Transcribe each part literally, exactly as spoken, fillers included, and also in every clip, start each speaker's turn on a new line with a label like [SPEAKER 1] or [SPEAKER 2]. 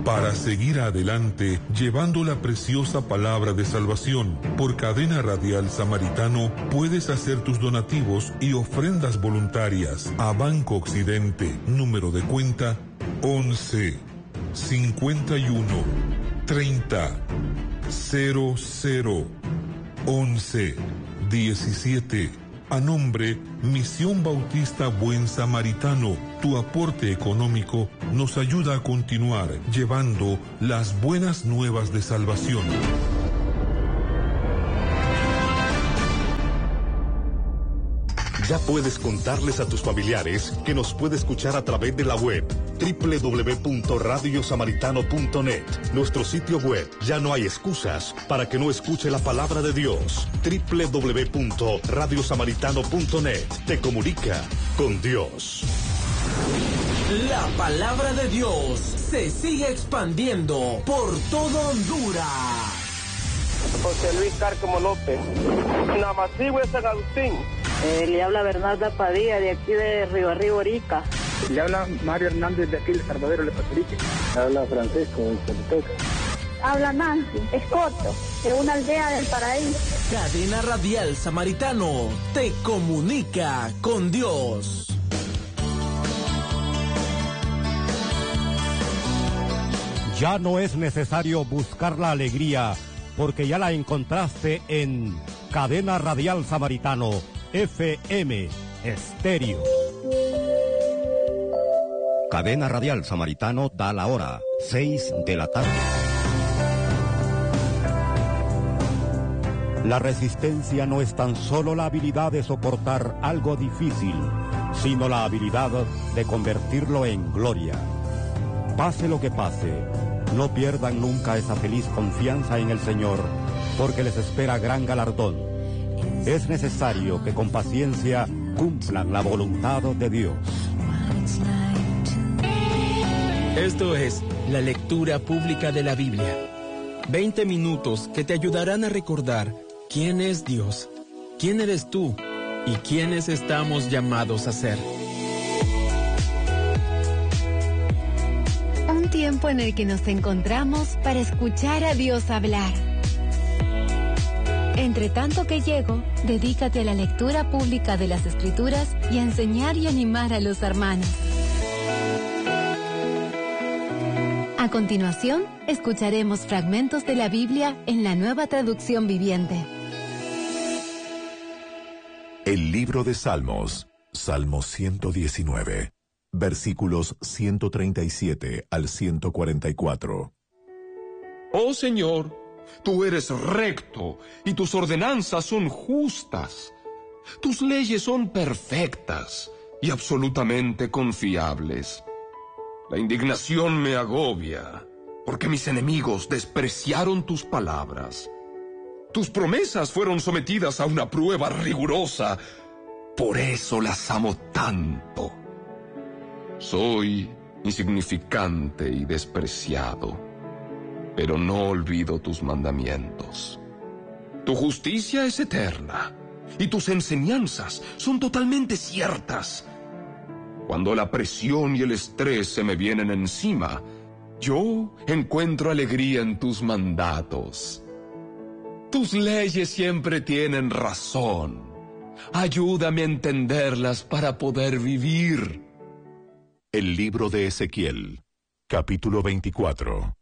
[SPEAKER 1] Para seguir adelante, llevando la preciosa palabra de salvación, por Cadena Radial Samaritano, puedes hacer tus donativos y ofrendas voluntarias a Banco Occidente, número de cuenta once, cincuenta y uno, treinta, cero cero, once, diecisiete. A nombre Misión Bautista Buen Samaritano, tu aporte económico nos ayuda a continuar llevando las buenas nuevas de salvación.
[SPEAKER 2] Ya puedes contarles a tus familiares que nos puede escuchar a través de la web doble u doble u doble u punto radio samaritano punto net. Nuestro sitio web, ya no hay excusas para que no escuche la palabra de Dios. doble u doble u doble u punto radio samaritano punto net. Te comunica con Dios.
[SPEAKER 3] La palabra de Dios se sigue expandiendo por todo Honduras.
[SPEAKER 4] José Luis Cárcamo López, Namacigüe de San Agustín.
[SPEAKER 5] Eh, le habla Bernarda Padilla de aquí de Río Arriba, Orica.
[SPEAKER 6] Le habla Mario Hernández de aquí de Salvador, Le Patrique.
[SPEAKER 7] Habla Francisco de Choluteca.
[SPEAKER 8] Habla Nancy Escoto, de una aldea del paraíso.
[SPEAKER 3] Cadena Radial Samaritano te comunica con Dios.
[SPEAKER 9] Ya no es necesario buscar la alegría, porque ya la encontraste en Cadena Radial Samaritano, F M Estéreo.
[SPEAKER 10] Cadena Radial Samaritano da la hora, seis de la tarde.
[SPEAKER 9] La resistencia no es tan solo la habilidad de soportar algo difícil, sino la habilidad de convertirlo en gloria. Pase lo que pase, no pierdan nunca esa feliz confianza en el Señor, porque les espera gran galardón. Es necesario que con paciencia cumplan la voluntad de Dios.
[SPEAKER 11] Esto es la lectura pública de la Biblia. veinte minutos que te ayudarán a recordar quién es Dios, quién eres tú y quiénes estamos llamados a ser.
[SPEAKER 12] Un tiempo en el que nos encontramos para escuchar a Dios hablar. Entre tanto que llego, dedícate a la lectura pública de las Escrituras y a enseñar y animar a los hermanos. A continuación, escucharemos fragmentos de la Biblia en la Nueva Traducción Viviente.
[SPEAKER 13] El libro de Salmos, Salmo ciento diecinueve, versículos ciento treinta y siete al ciento cuarenta y cuatro.
[SPEAKER 14] Oh Señor, tú eres recto y tus ordenanzas son justas. Tus leyes son perfectas y absolutamente confiables. La indignación me agobia, porque mis enemigos despreciaron tus palabras. Tus promesas fueron sometidas a una prueba rigurosa, por eso las amo tanto. Soy insignificante y despreciado, pero no olvido tus mandamientos. Tu justicia es eterna, y tus enseñanzas son totalmente ciertas. Cuando la presión y el estrés se me vienen encima, yo encuentro alegría en tus mandatos. Tus leyes siempre tienen razón. Ayúdame a entenderlas para poder vivir.
[SPEAKER 13] El libro de Ezequiel, capítulo veinticuatro.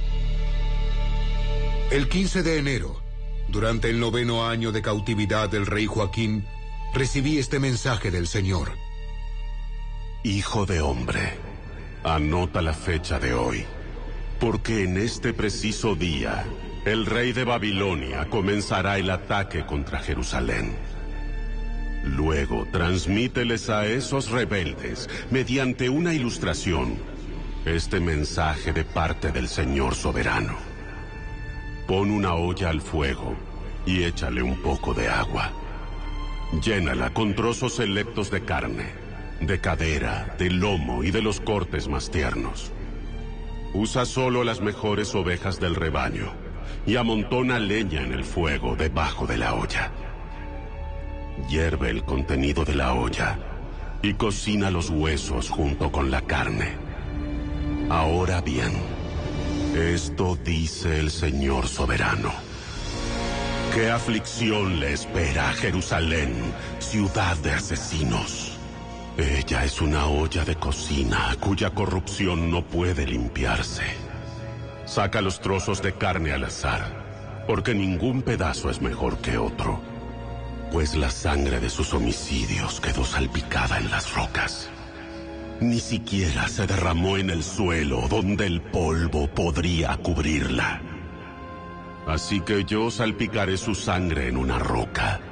[SPEAKER 15] El quince de enero, durante el noveno año de cautividad del rey Joaquín, recibí este mensaje del Señor.
[SPEAKER 16] Hijo de hombre, anota la fecha de hoy, porque en este preciso día, el rey de Babilonia comenzará el ataque contra Jerusalén. Luego, transmíteles a esos rebeldes, mediante una ilustración, este mensaje de parte del Señor soberano. Pon una olla al fuego y échale un poco de agua. Llénala con trozos selectos de carne, de cadera, de lomo y de los cortes más tiernos. Usa solo las mejores ovejas del rebaño y amontona leña en el fuego debajo de la olla. Hierve el contenido de la olla y cocina los huesos junto con la carne. Ahora bien, Esto dice el Señor soberano. ¿Qué aflicción le espera a Jerusalén, ciudad de asesinos? Ella es una olla de cocina cuya corrupción no puede limpiarse. Saca los trozos de carne al azar, porque ningún pedazo es mejor que otro, pues la sangre de sus homicidios quedó salpicada en las rocas. Ni siquiera se derramó en el suelo donde el polvo podría cubrirla. Así que yo salpicaré su sangre en una roca